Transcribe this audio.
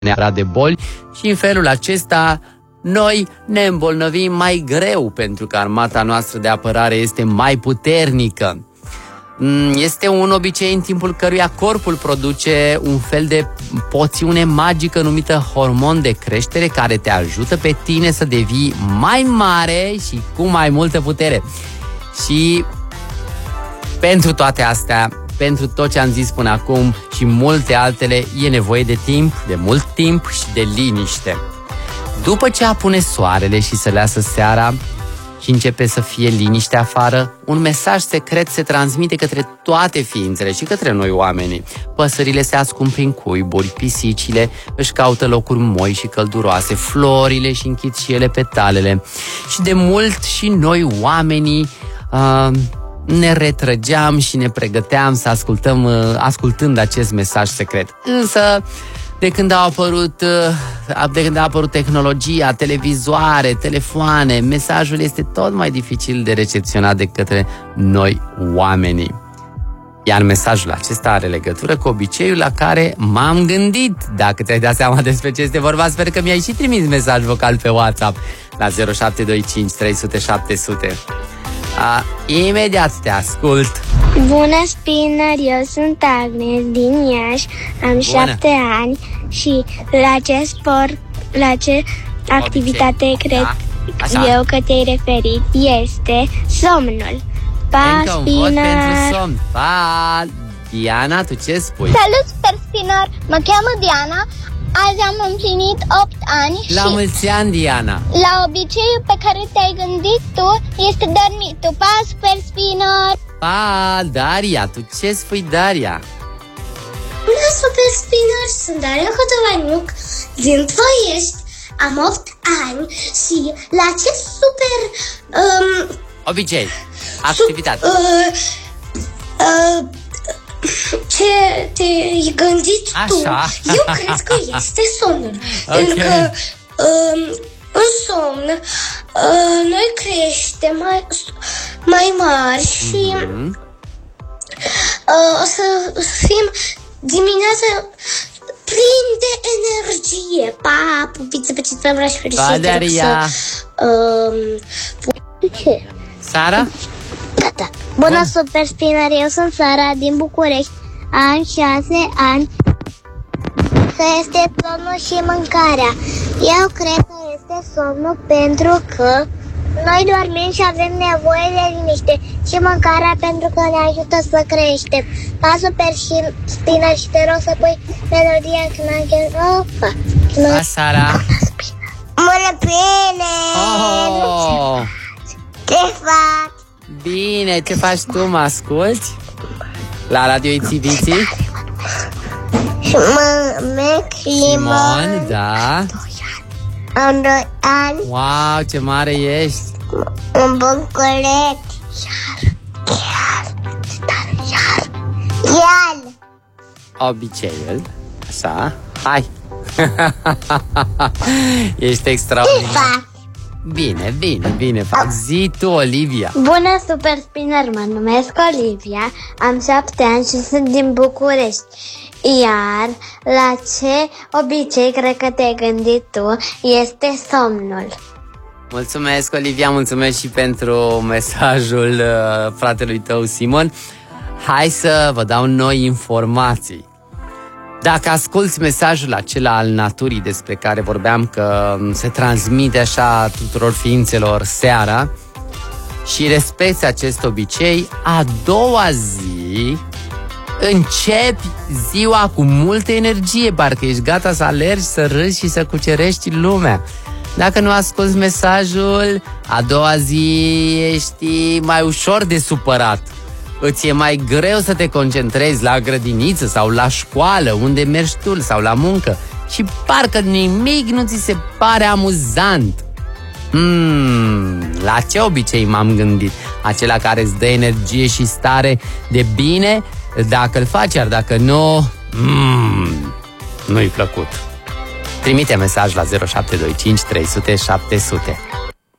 neapărat de boli și în felul acesta noi ne îmbolnăvim mai greu pentru că armata noastră de apărare este mai puternică. Este un obicei în timpul căruia corpul produce un fel de poțiune magică numită hormon de creștere care te ajută pe tine să devii mai mare și cu mai multă putere. Și pentru toate astea, pentru tot ce am zis până acum și multe altele, e nevoie de timp, de mult timp și de liniște. După ce apune soarele și se lasă seara și începe să fie liniște afară, un mesaj secret se transmite către toate ființele și către noi oamenii. Păsările se ascund prin cuiburi, pisicile își caută locuri moi și călduroase, florile și închid și ele petalele. Și de mult și noi oamenii ne retrăgeam și ne pregăteam să ascultăm, ascultând acest mesaj secret. Însă, de când a apărut tehnologia, televizoare, telefoane, mesajul este tot mai dificil de recepționat de către noi oamenii. Iar mesajul acesta are legătură cu obiceiul la care m-am gândit. Dacă ți-ai dat seama despre ce este vorba, sper că mi-ai și trimis mesaj vocal pe WhatsApp la 0725 300 700. Imediat te ascult. Bună, Spinner, eu sunt Agnes din Iași, am 7 ani și la ce activitate cred eu că te-ai referit este somnul. Pa, Spinner! Somn. Pa! Diana, tu ce spui? Salut, Super Spinner! Mă cheamă Diana. Azi am împlinit 8 ani La mulți ani, Diana! La obiceiul pe care te-ai gândit tu este dormitul. Pa, Super Spinner! Pa, Daria! Tu ce spui, Daria? Bună, Super Spinner! Sunt Daria Cotălaniuc din Ploiești. Am 8 ani și la ce super... obicei, activitate. Ce te-ai gândit tu, eu cred că este somnul. Pentru că în somn noi creștem mai mari și o să fim dimineața plini de energie. Pa, pupiță pe ce vreau și fericit. Pa, Daria. Ce? Sara? Gata. Bună, Super Spinner, eu sunt Sara din București. Am 6 ani. Că este somnul și mâncarea. Eu cred că este somnul pentru că noi dormim și avem nevoie de liniște. Și mâncarea pentru că ne ajută să creștem. Pa, Super Spinner, și te rog să pui melodia Pa, Sara. Bună, bine! Ce faci? Bine, ce faci tu? Mă asculti? La Radio Itiviții? Mă Simon, da. Am 2 ani. Wow, ce mare ești. În București. Iar. Obiceiul. Așa. Hai. Ești extraordinar. Bine fac. Zi tu, Olivia. Bună, Super Spinner, mă numesc Olivia. Am 7 ani și sunt din București. Iar la ce obicei cred că te-ai gândit tu este somnul. Mulțumesc, Olivia, mulțumesc și pentru mesajul fratelui tău, Simon. Hai să vă dau noi informații. Dacă asculți mesajul acela al naturii despre care vorbeam că se transmite așa tuturor ființelor seara și respecti acest obicei, a doua zi începi ziua cu multă energie, parcă ești gata să alergi, să râzi și să cucerești lumea. Dacă nu asculți mesajul, a doua zi ești mai ușor de supărat. Îți e mai greu să te concentrezi la grădiniță sau la școală, unde mergi tu, sau la muncă și parcă nimic nu ți se pare amuzant. La ce obicei m-am gândit? Acela care îți dă energie și stare de bine dacă îl faci, iar dacă nu, nu-i plăcut. Trimite mesaj la 0725 300 700.